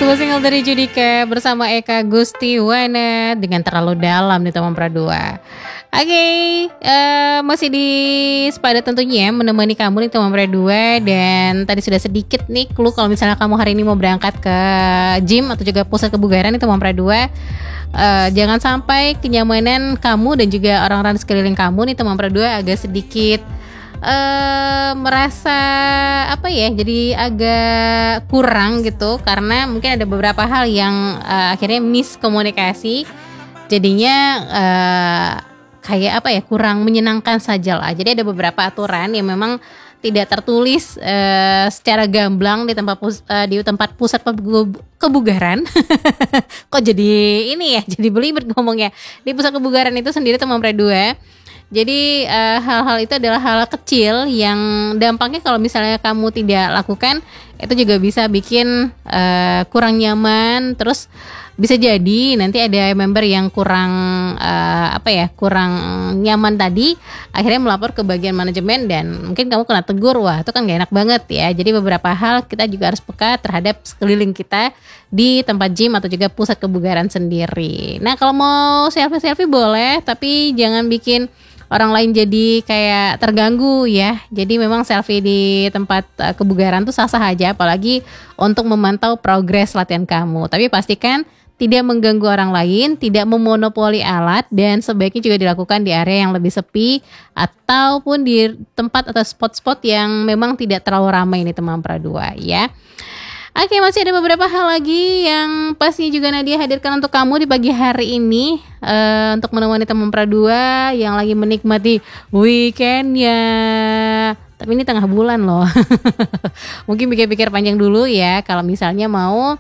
Sebuah single dari Judika bersama Eka Gustiwana dengan Terlalu Dalam di Taman Pradua. Oke, masih di Sepada tentunya menemani kamu di Taman Pradua. Dan tadi sudah sedikit nih clue kalau misalnya kamu hari ini mau berangkat ke gym atau juga pusat kebugaran di Taman Pradua. Jangan sampai kenyamanan kamu dan juga orang-orang di sekeliling kamu nih Taman Pradua agak sedikit merasa apa ya, jadi agak kurang gitu karena mungkin ada beberapa hal yang akhirnya miskomunikasi, jadinya kayak apa ya, kurang menyenangkan saja lah. Jadi ada beberapa aturan yang memang tidak tertulis secara gamblang di tempat pusat kebugaran. Kok jadi ini ya, jadi belibet ngomongnya. Di pusat kebugaran itu sendiri Taman Pradua. Jadi hal-hal itu adalah hal kecil yang dampaknya kalau misalnya kamu tidak lakukan itu juga bisa bikin kurang nyaman. Terus bisa jadi nanti ada member yang kurang kurang nyaman tadi, akhirnya melapor ke bagian manajemen dan mungkin kamu kena tegur. Wah, itu kan gak enak banget ya. Jadi beberapa hal kita juga harus peka terhadap sekeliling kita di tempat gym atau juga pusat kebugaran sendiri. Nah, kalau mau selfie boleh, tapi jangan bikin orang lain jadi kayak terganggu ya. Jadi memang selfie di tempat kebugaran tuh sah-sah aja, apalagi untuk memantau progres latihan kamu. Tapi pastikan tidak mengganggu orang lain, tidak memonopoli alat, dan sebaiknya juga dilakukan di area yang lebih sepi ataupun di tempat atau spot-spot yang memang tidak terlalu ramai ini Taman Pradua ya. Oke, masih ada beberapa hal lagi yang pastinya juga Nadia hadirkan untuk kamu di pagi hari ini, untuk menemani Taman Pradua yang lagi menikmati weekendnya. Tapi ini tengah bulan loh. Mungkin pikir-pikir panjang dulu ya kalau misalnya mau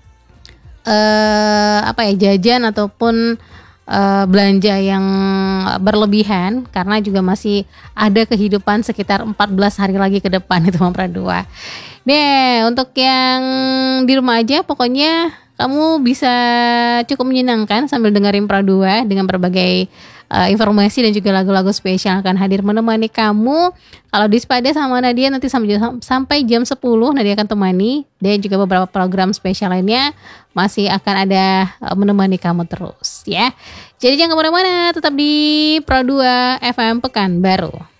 jajan ataupun belanja yang berlebihan, karena juga masih ada kehidupan sekitar 14 hari lagi ke depan itu Taman Pradua. Deh, untuk yang di rumah aja pokoknya kamu bisa cukup menyenangkan sambil dengerin Pradua dengan berbagai informasi dan juga lagu-lagu spesial akan hadir menemani kamu. Kalau di Sepada sama Nadia nanti sampai jam 10 Nadia akan temani, dan juga beberapa program spesial lainnya masih akan ada menemani kamu terus ya. Jadi jangan kemana-mana, tetap di Pro 2 FM Pekanbaru.